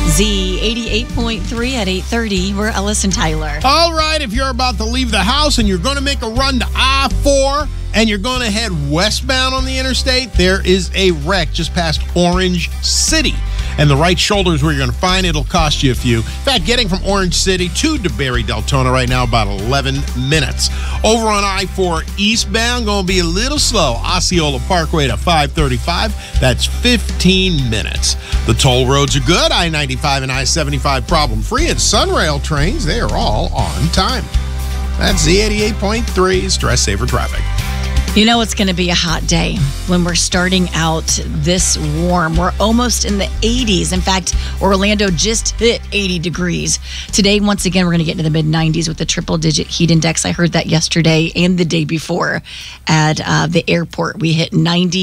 Z88.3 at 8:30. We're Ellis and Tyler. All right, if you're about to leave the house and you're going to make a run to I-4 and you're going to head westbound on the interstate, there is a wreck just past Orange City. And the right shoulder is where you're going to find it. It'll cost you a few. In fact, getting from Orange City to DeBary Deltona right now, about 11 minutes. Over on I-4 eastbound, going to be a little slow. Osceola Parkway to 535. That's 15 minutes. The toll roads are good. I-95 and I-75 problem-free. And Sunrail trains, they are all on time. That's Z88.3 Stress Saver Traffic. You know it's going to be a hot day when we're starting out this warm. We're almost in the 80s. In fact, Orlando just hit 80 degrees. Today, once again, we're going to get into the mid-90s with the triple-digit heat index. I heard that yesterday and the day before at the airport. We hit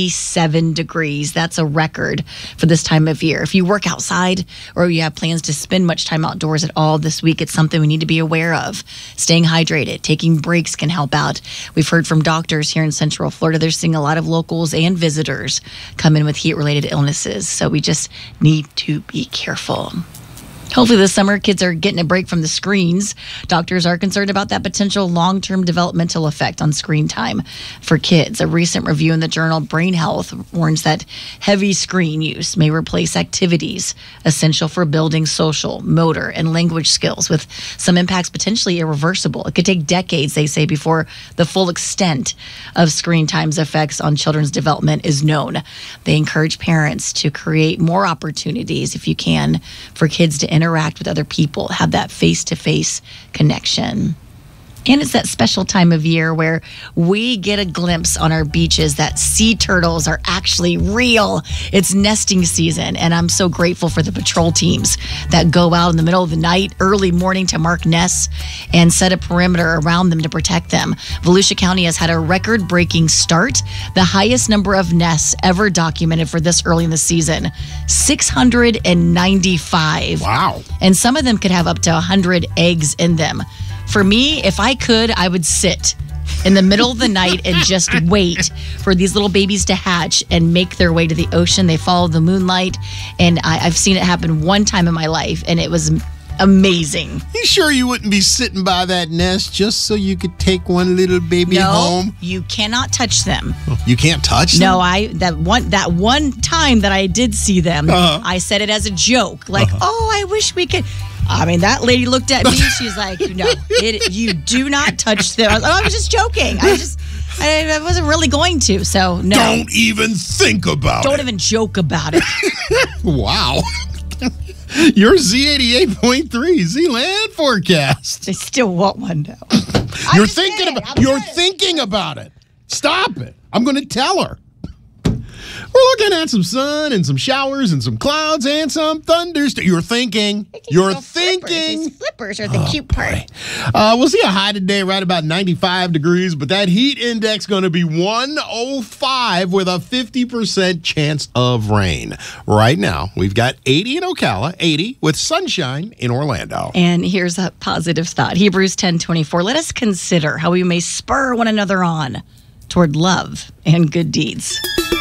97 degrees. That's a record for this time of year. If you work outside or you have plans to spend much time outdoors at all this week, it's something we need to be aware of. Staying hydrated, taking breaks can help out. We've heard from doctors here in Central Florida. They're seeing a lot of locals and visitors come in with heat-related illnesses. So we just need to be careful. Hopefully this summer, kids are getting a break from the screens. Doctors are concerned about that potential long-term developmental effect on screen time for kids. A recent review in the journal Brain Health warns that heavy screen use may replace activities essential for building social, motor, and language skills, with some impacts potentially irreversible. It could take decades, they say, before the full extent of screen time's effects on children's development is known. They encourage parents to create more opportunities, if you can, for kids to interact with other people, have that face-to-face connection. And it's that special time of year where we get a glimpse on our beaches that sea turtles are actually real. It's nesting season, and I'm so grateful for the patrol teams that go out in the middle of the night, early morning to mark nests and set a perimeter around them to protect them. Volusia County has had a record-breaking start, the highest number of nests ever documented for this early in the season, 695. Wow. And some of them could have up to 100 eggs in them. For me, if I could, I would sit in the middle of the night and just wait for these little babies to hatch and make their way to the ocean. They follow the moonlight, and I've seen it happen one time in my life, and it was amazing. You sure you wouldn't be sitting by that nest just so you could take one little baby home? No, you cannot touch them. You can't touch them? No, that one time that I did see them, I said it as a joke, like, oh, I wish we could. I mean, that lady looked at me. She's like, no, you do not touch them. I was just joking. I wasn't really going to. So, no. Don't even think about it. Don't even joke about it. Wow. Your Z88.3 Z-Land forecast. I still want one, though. You're thinking about it. Stop it. I'm going to tell her. We're looking at some sun and some showers and some clouds and some thunderstorms. You're thinking. Flippers are the cute part. We'll see a high today right about 95 degrees, but that heat index going to be 105 with a 50% chance of rain. Right now, we've got 80 in Ocala, 80 with sunshine in Orlando. And here's a positive thought. Hebrews 10:24. Let us consider how we may spur one another on toward love and good deeds.